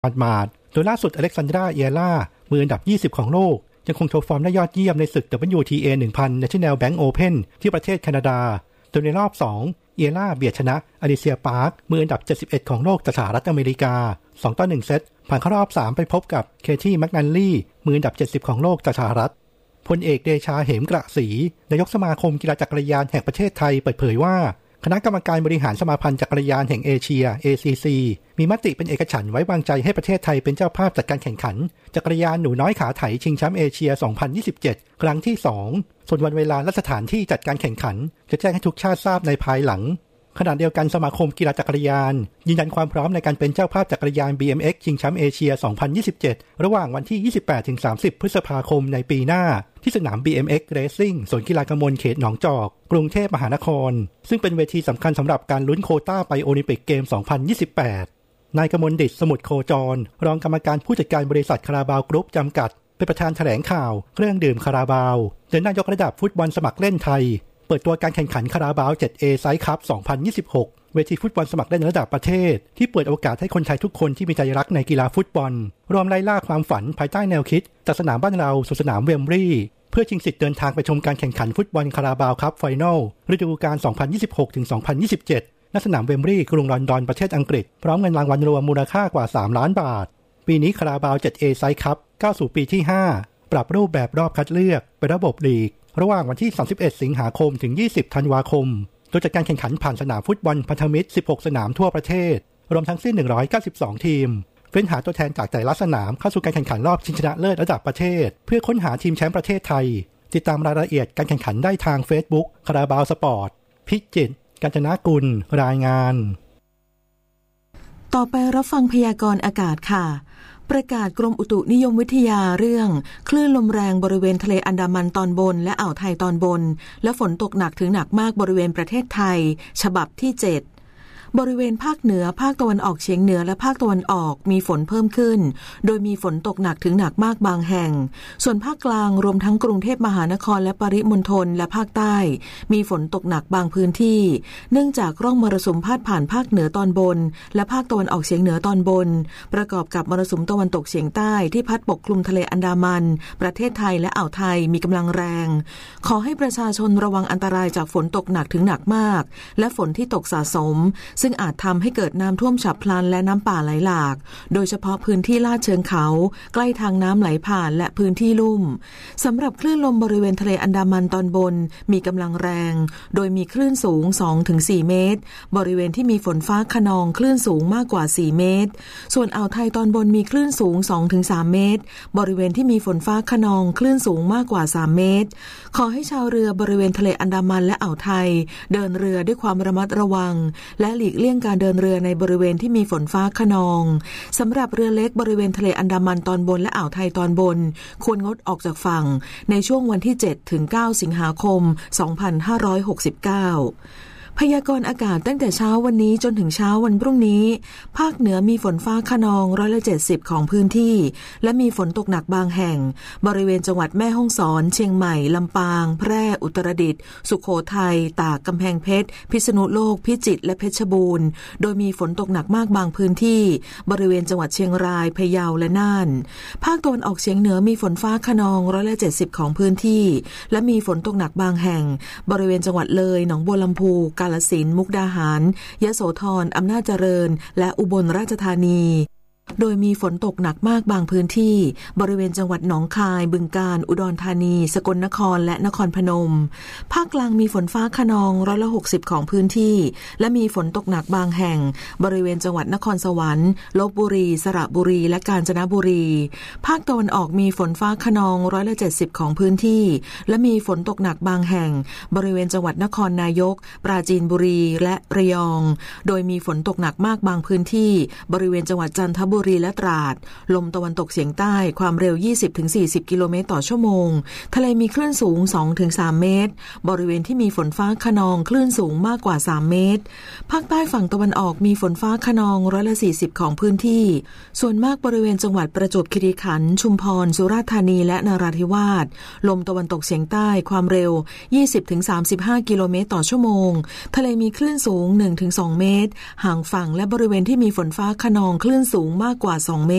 มาดโดยล่าสุดอเล็กซานดราเอียร่ามืออันดับ20ของโลกยังคงโชว์ฟอร์มได้ยอดเยี่ยมในศึก WTA 1000 National Bank Open ที่ประเทศแคนาดาโดยในรอบ2เอียร่าเบียดชนะอลิเซียปาร์คมืออันดับ71ของโลกจากสหรัฐอเมริกา2-1 เซตผ่านเข้ารอบ3ไปพบกับเคที่แมคนันลี่มืออันดับ70ของโลกจากสหรัฐพลเอกเดชาเหมกระศรีนายกสมาคมกีฬาจักรยานแห่งประเทศไทยเปิดเผยว่าคณะกรรมการบริหารสมาพันธ์จักรยานแห่งเอเชีย ACC มีมติเป็นเอกฉันท์ไว้วางใจให้ประเทศไทยเป็นเจ้าภาพจัดการแข่งขันจักรยานหนูน้อยขาไถชิงแชมป์เอเชีย 2027 ครั้งที่ 2 ส่วนวันเวลาและสถานที่จัดการแข่งขันจะแจ้งให้ทุกชาติทราบในภายหลังขณะเดียวกันสมาคมกีฬาจักรยานยืนยันความพร้อมในการเป็นเจ้าภาพจักรยาน BMX ชิงแชมป์เอเชีย 2027 ระหว่างวันที่ 28-30 พฤษภาคมในปีหน้าที่สนาม BMX Racing สวนกีฬากมลเขตหนองจอกกรุงเทพมหานครซึ่งเป็นเวทีสำคัญสำหรับการลุ้นโควต้าไปโอลิมปิกเกม 2028 นายกมลดิษฐ์สมุทรโคจรรองกรรมการผู้จัดการบริษัทคาราบาวกรุ๊ปจำกัดเป็นประธานแถลงข่าวเครื่องดื่มคาราบาวโดยนายกระดับฟุตบอลสมัครเล่นไทยเปิดตัวการแข่งขันคาราบาว 7A ไซส์คัพ 2026 เวทีฟุตบอลสมัครเล่นระดับประเทศที่เปิดโอกาสให้คนไทยทุกคนที่มีใจรักในกีฬาฟุตบอลรวมไล่ล่าความฝันภายใต้แนวคิดจากสนามบ้านเราสู่สนามเวมบลีย์เพื่อชิงสิทธิ์เดินทางไปชมการแข่งขันฟุตบอลคาราบาวคัพไฟนอลฤดูกาล 2026-2027 ณ สนามเวมบลีย์กรุงลอนดอนประเทศอังกฤษพร้อมเงินรางวัลรวมมูลค่ากว่า3ล้านบาทปีนี้คาราบาว 7A ไซส์คัพก้าวสู่ปีที่5ปรับรูปแบบรอบคัดเลือกเป็นระบบลีกระหว่างวันที่31สิงหาคมถึง20ธันวาคมโดยจัดการแข่งขันผ่านสนามฟุตบอลพันธมิตร16สนามทั่วประเทศรวมทั้งสิ้น192ทีมเฟ้นหาตัวแทนจากแต่ละสนามเข้าสู่การแข่งขันรอบชิงชนะเลิศระดับประเทศเพื่อค้นหาทีมแชมป์ประเทศไทยติดตามรายละเอียดการแข่งขันได้ทาง Facebook คาราบาวสปอร์ตพิจิตรกาญจนกุลรายงานต่อไปรับฟังพยากรณ์อากาศค่ะประกาศกรมอุตุนิยมวิทยาเรื่องคลื่นลมแรงบริเวณทะเลอันดามันตอนบนและอ่าวไทยตอนบนและฝนตกหนักถึงหนักมากบริเวณประเทศไทยฉบับที่7บริเวณภาคเหนือภาคตะวันออกเฉียงเหนือและภาคตะวันออกมีฝนเพิ่มขึ้นโดยมีฝนตกหนักถึงหนักมากบางแห่งส่วนภาคกลางรวมทั้งกรุงเทพมหานครและปริมณฑลและภาคใต้มีฝนตกหนักบางพื้นที่เนื่องจากร่องมรสุมพาดผ่านภาคเหนือตอนบนและภาคตะวันออกเฉียงเหนือตอนบนประกอบกับมรสุมตะวันตกเฉียงใต้ที่พัดปกคลุมทะเลอันดามันประเทศไทยและอ่าวไทยมีกำลังแรงขอให้ประชาชนระวังอันตรายจากฝนตกหนักถึงหนักมากและฝนที่ตกสะสมซึ่งอาจทำให้เกิดน้ำท่วมฉับพลันและน้ำป่าไหลหลากโดยเฉพาะพื้นที่ลาดเชิงเขาใกล้ทางน้ำไหลผ่านและพื้นที่ลุ่มสำหรับคลื่นลมบริเวณทะเลอันดามันตอนบนมีกำลังแรงโดยมีคลื่นสูง 2-4 เมตรบริเวณที่มีฝนฟ้าคะนองคลื่นสูงมากกว่า4เมตรส่วนอ่าวไทยตอนบนมีคลื่นสูง 2-3 เมตรบริเวณที่มีฝนฟ้าคะนองคลื่นสูงมากกว่า3เมตรขอให้ชาวเรือบริเวณทะเลอันดามันและอ่าวไทยเดินเรือด้วยความระมัดระวังและหลีกเลี่ยงการเดินเรือในบริเวณที่มีฝนฟ้าคะนองสำหรับเรือเล็กบริเวณทะเลอันดามันตอนบนและอ่าวไทยตอนบนควรงดออกจากฝั่งในช่วงวันที่ 7-9 สิงหาคม 2569พยากรณ์อากาศตั้งแต่เช้าวันนี้จนถึงเช้าวันพรุ่งนี้ภาคเหนือมีฝนฟ้าคะนอง170ของพื้นที่และมีฝนตกหนักบางแห่งบริเวณจังหวัดแม่ฮ่องสอนเชียงใหม่ลำปางแพร่อุตรดิตถ์สุโขทัยตากกำแพงเพชรพิษณุโลกพิจิตรและเพชรบูรณ์โดยมีฝนตกหนักมากบางพื้นที่บริเวณจังหวัดเชียงรายพะเยาและน่านภาคตะวันออกเฉียงเหนือมีฝนฟ้าคะนอง170ของพื้นที่และมีฝนตกหนักบางแห่งบริเวณจังหวัดเลยหนองบัวลำพูกาฬสินธุ์มุกดาหารยโสธรอำนาจเจริญและอุบลราชธานีโดยมีฝนตกหนักมากบางพื้นที่บริเวณจังหวัดหนองคายบึงกาฬอุดรธานีสกลนครและนครพนมภาคกลางมีฝนฟ้าคะนอง160ของพื้นที่และมีฝนตกหนักบางแห่งบริเวณจังหวัดนครสวรรค์ลพบุรีสระบุรีและกาญจนบุรีภาคตะวันออกมีฝนฟ้าคะนอง170ของพื้นที่และมีฝนตกหนักบางแห่งบริเวณจังหวัดนครนายกปราจีนบุรีและระยองโดยมีฝนตกหนักมากบางพื้นที่บริเวณจังหวัดจันทบุรีและตราดลมตะวันตกเฉียงใต้ความเร็ว 20-40 กิโลเมตรต่อชั่วโมงทะเลมีคลื่นสูง 2-3 เมตรบริเวณที่มีฝนฟ้าคะนองคลื่นสูงมากกว่า3เมตรภาคใต้ฝั่งตะวันออกมีฝนฟ้าคะนอง140ของพื้นที่ส่วนมากบริเวณจังหวัดประจวบคีรีขันธ์ชุมพรสุราษฎร์ธานีและนราธิวาสลมตะวันตกเฉียงใต้ความเร็ว 20-35 กิโลเมตรต่อชั่วโมงทะเลมีคลื่นสูง 1-2 เมตรห่างฝั่งและบริเวณที่มีฝนฟ้าคะนองคลื่นสูงมากกว่า2 เม